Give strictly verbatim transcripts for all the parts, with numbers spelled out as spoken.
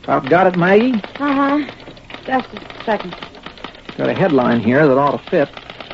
About got it, Maggie? Uh-huh. Just a second. Got a headline here that ought to fit.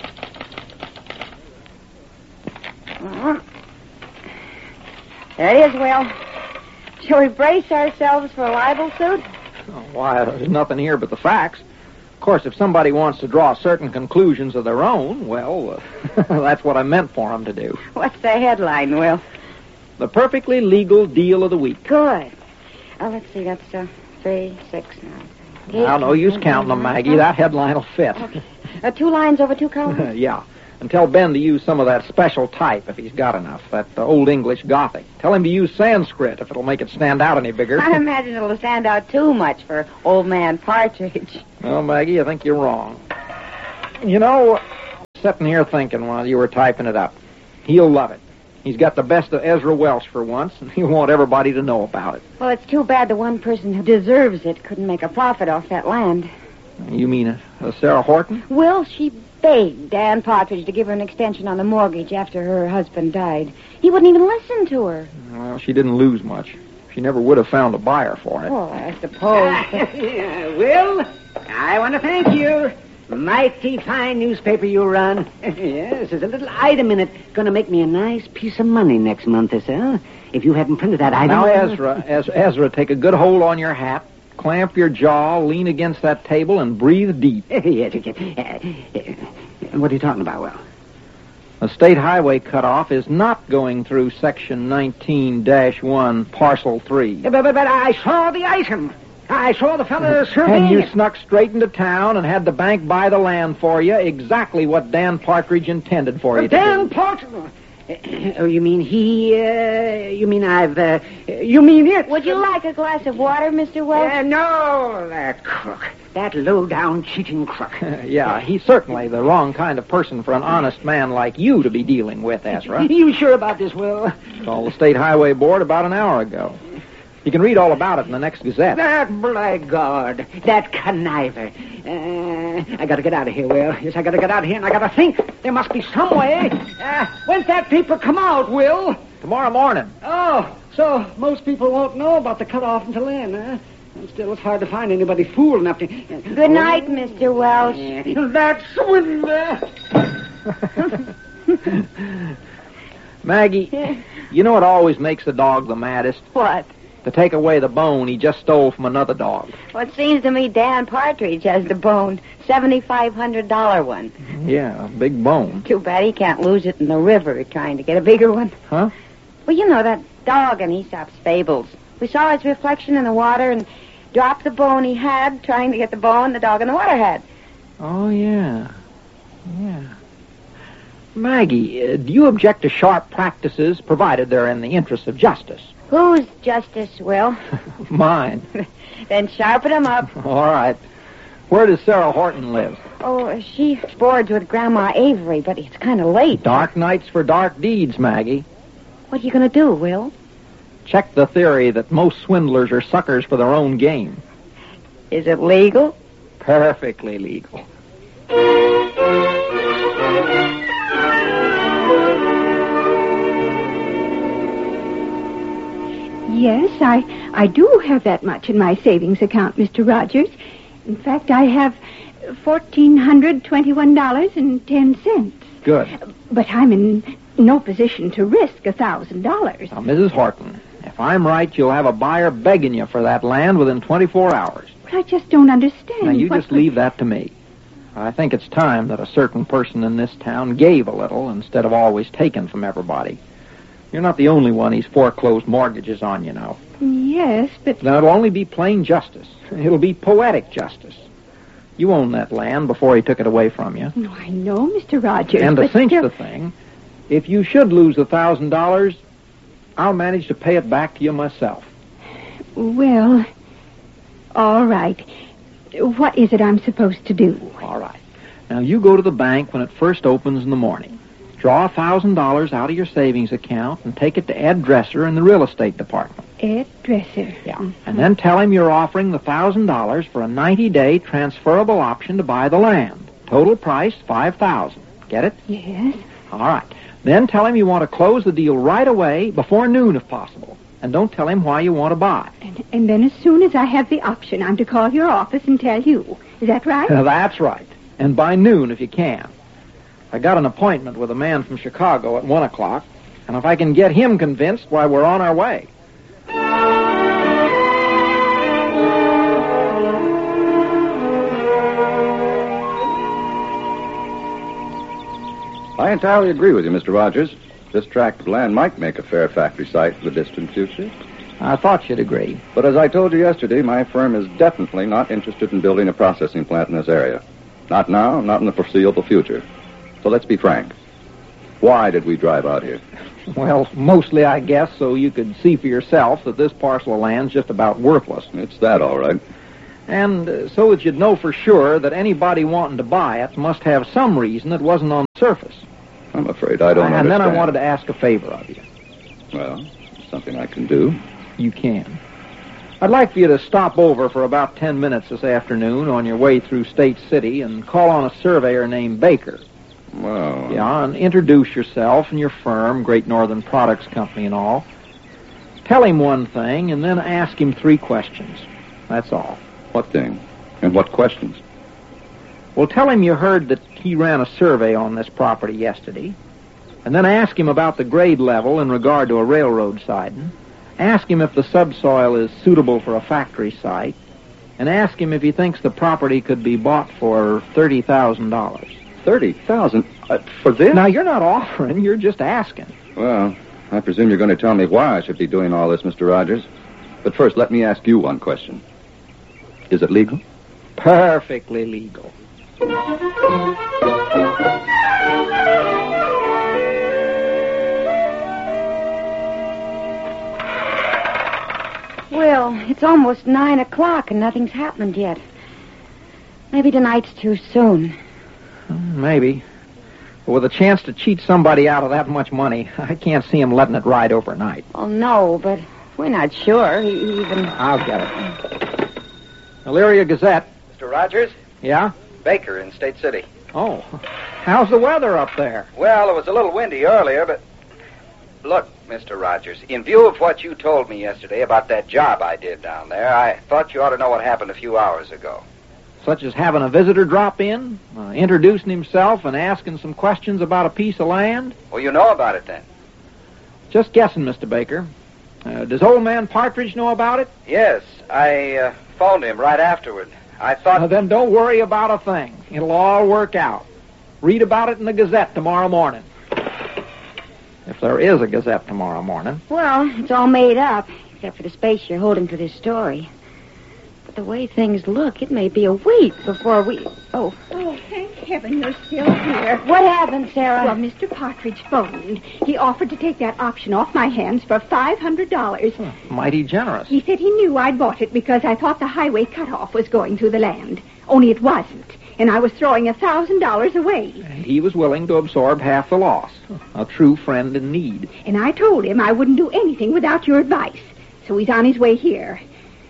Uh-huh. There it is, Will. Shall we brace ourselves for a libel suit? Oh, why, there's nothing here but the facts. Of course, if somebody wants to draw certain conclusions of their own, well, uh, that's what I meant for them to do. What's the headline, Will? The perfectly legal deal of the week. Good. Uh, let's see, that's uh, three, six, nine. Now, no use counting them, Maggie. That headline will fit. Okay. Uh, two lines over two columns? Yeah. And tell Ben to use some of that special type if he's got enough, that uh, Old English Gothic. Tell him to use Sanskrit if it'll make it stand out any bigger. I imagine it'll stand out too much for Old Man Partridge. Well, Maggie, I think you're wrong. You know, sitting here thinking while you were typing it up, he'll love it. He's got the best of Ezra Welsh for once, and he'll want everybody to know about it. Well, it's too bad the one person who deserves it couldn't make a profit off that land. You mean uh, uh, Sarah Horton? Will, she begged Dan Partridge to give her an extension on the mortgage after her husband died. He wouldn't even listen to her. Well, she didn't lose much. She never would have found a buyer for it. Oh, I suppose. Will, I want to thank you. Mighty fine newspaper you run. Yes, there's a little item in it going to make me a nice piece of money next month or so. If you hadn't printed that item... Now, Ezra, Ez- Ezra, take a good hold on your hat, clamp your jaw, lean against that table, and breathe deep. Yes, okay. Uh, what are you talking about, Will? The state highway cutoff is not going through Section nineteen dash one, Parcel three. But, but, but I saw the item. I saw the fellow surveying And you it. snuck straight into town and had the bank buy the land for you, exactly what Dan Partridge intended for you Dan to do. Partridge? Oh, you mean he, uh, you mean I've, uh, you mean it? Would you like a glass of water, Mister Welsh? Uh, no, that crook. That low-down cheating crook. Yeah, he's certainly the wrong kind of person for an honest man like you to be dealing with, Ezra. You sure about this, Will? Called the State Highway Board about an hour ago. You can read all about it in the next Gazette. That blackguard. That conniver. Uh, I gotta get out of here, Will. Yes, I gotta get out of here, and I gotta think. There must be some way. Uh, when's that paper come out, Will? Tomorrow morning. Oh, so most people won't know about the cutoff until then, huh? And still, it's hard to find anybody fool enough to... Good night, Mister Welsh. That swindler! Maggie, you know what always makes a dog the maddest? What? To take away the bone he just stole from another dog. Well, it seems to me Dan Partridge has the bone, seventy-five hundred dollars one. Yeah, a big bone. Too bad he can't lose it in the river trying to get a bigger one. Huh? Well, you know, that dog in Aesop's fables. We saw his reflection in the water and dropped the bone he had, trying to get the bone the dog in the water had. Oh, yeah. Yeah. Maggie, uh, do you object to sharp practices, provided they're in the interest of justice? Whose justice, Will? Mine. Then sharpen him up. All right. Where does Sarah Horton live? Oh, she boards with Grandma Avery, but it's kind of late. Dark nights for dark deeds, Maggie. What are you going to do, Will? Check the theory that most swindlers are suckers for their own game. Is it legal? Perfectly legal. Yes, I, I do have that much in my savings account, Mister Rogers. In fact, I have fourteen hundred twenty-one dollars and ten cents. Good. But I'm in no position to risk a thousand dollars. Now, Missus Horton, if I'm right, you'll have a buyer begging you for that land within twenty-four hours. But I just don't understand. Now, you what just would- leave that to me. I think it's time that a certain person in this town gave a little instead of always taking from everybody. You're not the only one he's foreclosed mortgages on, you know. Yes, but... Now, it'll only be plain justice. It'll be poetic justice. You owned that land before he took it away from you. No, I know, Mister Rogers. And to but cinch still... the thing, if you should lose the thousand dollars, I'll manage to pay it back to you myself. Well, all right. What is it I'm supposed to do? All right. Now, you go to the bank when it first opens in the morning. Draw a thousand dollars out of your savings account and take it to Ed Dresser in the real estate department. Ed Dresser. Yeah. Mm-hmm. And then tell him you're offering the thousand dollars for a ninety-day transferable option to buy the land. Total price, five thousand dollars. Get it? Yes. All right. Then tell him you want to close the deal right away, before noon if possible. And don't tell him why you want to buy. And, and then as soon as I have the option, I'm to call your office and tell you. Is that right? That's right. And by noon, if you can. I got an appointment with a man from Chicago at one o'clock, and if I can get him convinced, why, we're on our way. I entirely agree with you, Mister Rogers. This tract of land might make a fair factory site for the distant future. I thought you'd agree. But as I told you yesterday, my firm is definitely not interested in building a processing plant in this area. Not now, not in the foreseeable future. So let's be frank. Why did we drive out here? Well, mostly, I guess, so you could see for yourself that this parcel of land's just about worthless. It's that, all right. And uh, so that you'd know for sure that anybody wanting to buy it must have some reason it wasn't on the surface. I'm afraid I don't and understand. And then I wanted to ask a favor of you. Well, something I can do. You can. I'd like for you to stop over for about ten minutes this afternoon on your way through State City and call on a surveyor named Baker. Well... Yeah, and introduce yourself and your firm, Great Northern Products Company and all. Tell him one thing and then ask him three questions. That's all. What thing? And what questions? Well, tell him you heard that he ran a survey on this property yesterday, and then ask him about the grade level in regard to a railroad siding. Ask him if the subsoil is suitable for a factory site, and ask him if he thinks the property could be bought for thirty thousand dollars. thirty thousand dollars? Uh, for this? Now, you're not offering, you're just asking. Well, I presume you're going to tell me why I should be doing all this, Mister Rogers. But first, let me ask you one question. Is it legal? Perfectly legal. Well, it's almost nine o'clock and nothing's happened yet. Maybe tonight's too soon. Maybe. But with a chance to cheat somebody out of that much money, I can't see him letting it ride overnight. Oh, no, but we're not sure. He he even... I'll get it. Elyria Gazette. Mister Rogers? Yeah? Baker in State City. Oh. How's the weather up there? Well, it was a little windy earlier, but... Look, Mister Rogers, in view of what you told me yesterday about that job I did down there, I thought you ought to know what happened a few hours ago. Such as having a visitor drop in, uh, introducing himself and asking some questions about a piece of land? Well, you know about it then. Just guessing, Mister Baker. Uh, does old man Partridge know about it? Yes, I uh, phoned him right afterward. I thought... Uh, then don't worry about a thing. It'll all work out. Read about it in the Gazette tomorrow morning. If there is a Gazette tomorrow morning. Well, it's all made up, except for the space you're holding for this story. But the way things look, it may be a week before we... Oh. Oh, thank heaven you're still here. What happened, Sarah? Well, Mister Partridge phoned. He offered to take that option off my hands for five hundred dollars. Hmm, mighty generous. He said he knew I'd bought it because I thought the highway cutoff was going through the land. Only it wasn't. And I was throwing a thousand dollars away. And he was willing to absorb half the loss. A true friend in need. And I told him I wouldn't do anything without your advice. So he's on his way here.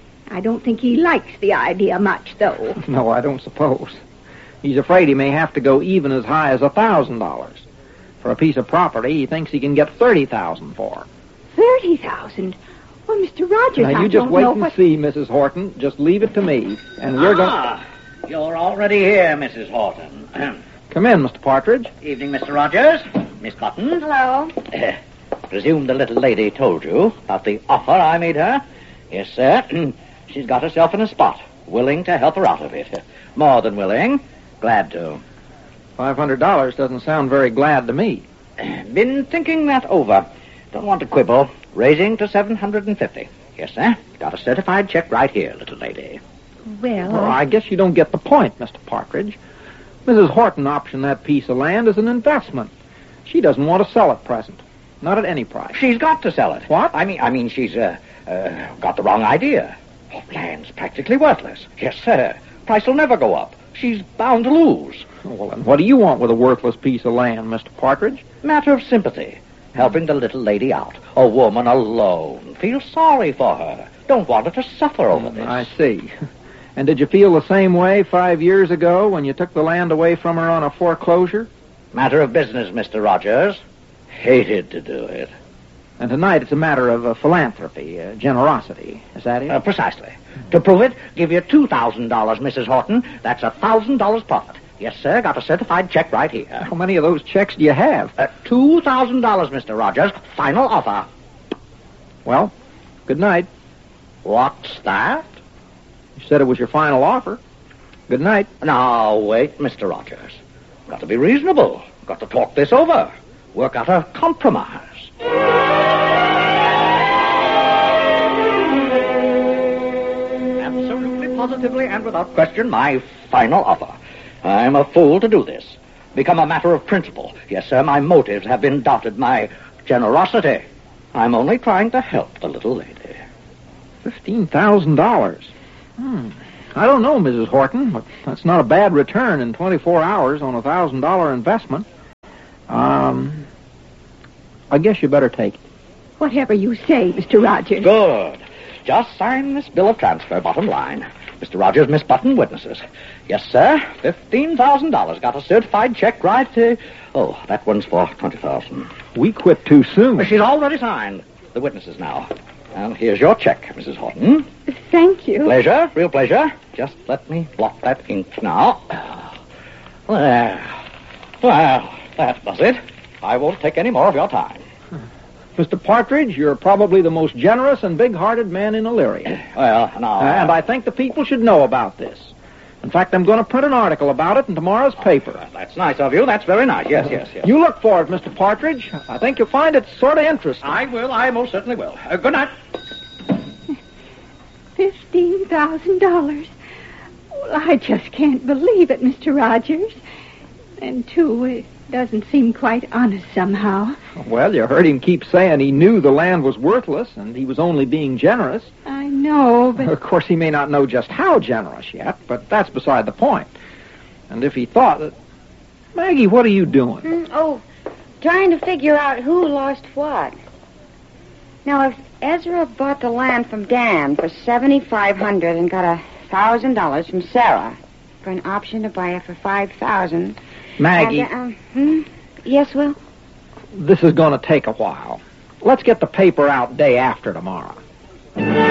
I don't think he likes the idea much, though. No, I don't suppose. He's afraid he may have to go even as high as a thousand dollars. For a piece of property he thinks he can get thirty thousand for. Thirty thousand? Well, Mister Rogers, now, I you just don't wait know and what... see, Missus Horton. Just leave it to me. And we're Ah, you're already here, Missus Horton. going... Come in, Mister Partridge. Evening, Mister Rogers. Miss Button. Hello. Presume the little lady told you about the offer I made her? Yes, sir. She's got herself in a spot. Willing to help her out of it. More than willing. Glad to. Five hundred dollars doesn't sound very glad to me. Been thinking that over. Don't want to quibble. Raising to seven hundred and fifty. Yes, sir. Got a certified check right here, little lady. Well, Well, I guess you don't get the point, Mister Partridge. Missus Horton optioned that piece of land as an investment. She doesn't want to sell it present. Not at any price. She's got to sell it. What? I mean, I mean, she's uh, uh, got the wrong idea. Oh, land's practically worthless. Yes, sir. Price will never go up. She's bound to lose. Well, then what do you want with a worthless piece of land, Mister Partridge? Matter of sympathy. Helping the little lady out. A woman alone. Feel sorry for her. Don't want her to suffer over this. I see. And did you feel the same way five years ago when you took the land away from her on a foreclosure? Matter of business, Mister Rogers. Hated to do it. And tonight it's a matter of uh, philanthropy, uh, generosity. Is that it? Uh, precisely. To prove it, give you two thousand dollars, Missus Horton. That's a one thousand dollars profit. Yes, sir. Got a certified check right here. How many of those checks do you have? Uh, two thousand dollars, Mister Rogers. Final offer. Well, good night. What's that? You said it was your final offer. Good night. Now, wait, Mister Rogers. Got to be reasonable. Got to talk this over. Work out a compromise. Absolutely, positively, and without question, my final offer. I'm a fool to do this. Become a matter of principle. Yes, sir, my motives have been doubted. My generosity. I'm only trying to help the little lady. Fifteen thousand dollars. Hmm. I don't know, Missus Horton, but that's not a bad return in twenty-four hours on a thousand dollar investment. Um, I guess you better take it. Whatever you say, Mister Rogers. Good. Just sign this bill of transfer, bottom line. Mister Rogers, Miss Button, witnesses. Yes, sir. Fifteen thousand dollars. Got a certified check right to... Oh, that one's for twenty thousand. We quit too soon. She's already signed. The witnesses now. And here's your check, Missus Horton. Thank you. Pleasure, real pleasure. Just let me blot that ink now. There. Well, that does it. I won't take any more of your time. Mister Partridge, you're probably the most generous and big-hearted man in Elyria. Well, now... Uh, and I think the people should know about this. In fact, I'm going to print an article about it in tomorrow's paper. Uh, that's nice of you. That's very nice. Yes, yes, yes. You look for it, Mister Partridge. I think you'll find it sort of interesting. I will. I most certainly will. Uh, good night. Fifteen thousand dollars. Well, I just can't believe it, Mister Rogers. And, too, it doesn't seem quite honest somehow. Well, you heard him keep saying he knew the land was worthless and he was only being generous. I know, but... Of course, he may not know just how generous yet, but that's beside the point. And if he thought that... Maggie, what are you doing? Mm, oh, trying to figure out who lost what. Now, if Ezra bought the land from Dan for seventy-five hundred dollars and got a one thousand dollars from Sarah for an option to buy it for five thousand dollars... Maggie... And, uh, um, hmm? Yes, Will? This is going to take a while. Let's get the paper out day after tomorrow.